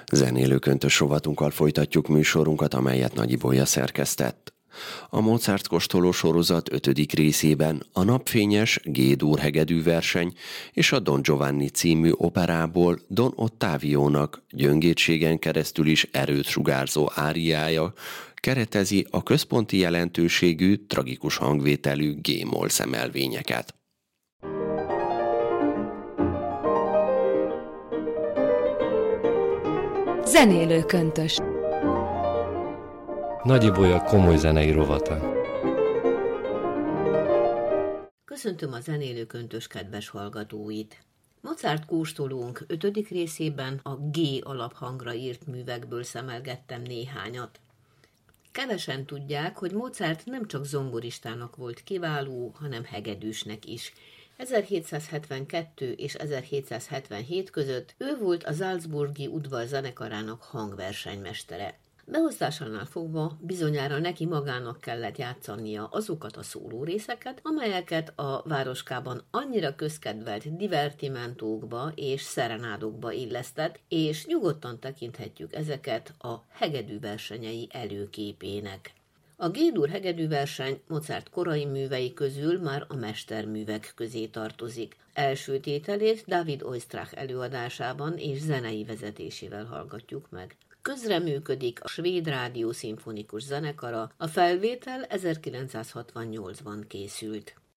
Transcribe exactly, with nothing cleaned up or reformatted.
Zenélőköntös rovatunkkal folytatjuk műsorunkat, amelyet Nagy Ibolya szerkesztett. A Mozart kóstoló sorozat ötödik részében a Napfényes G-dur hegedű verseny és a Don Giovanni című operából Don Ottaviónak gyöngétségen keresztül is erőt sugárzó áriája keretezi a központi jelentőségű, tragikus hangvételű G-moll szemelvényeket. Zenélőköntös. Nagy Ibolya komoly zenei rovata. Köszöntöm a zenélőköntös kedves hallgatóit! Mozart kóstolónk ötödik részében a G alaphangra írt művekből szemelgettem néhányat. Kevesen tudják, hogy Mozart nem csak zongoristának volt kiváló, hanem hegedűsnek is. ezerhétszázhetvenkettő és ezerhétszázhetvenhét között ő volt a Salzburgi udvar zenekarának hangversenymestere. Beosztásánál fogva bizonyára neki magának kellett játszania azokat a szólórészeket, amelyeket a városkában annyira közkedvelt divertimentókba és szerenádokba illesztett, és nyugodtan tekinthetjük ezeket a hegedű versenyei előképének. A G-dur hegedűverseny Mozart korai művei közül már a mesterművek közé tartozik. Első tételét David Oistrakh előadásában és zenei vezetésével hallgatjuk meg. Közreműködik a Svéd Rádió Szimfonikus Zenekara, a felvétel ezerkilencszázhatvannyolcban készült.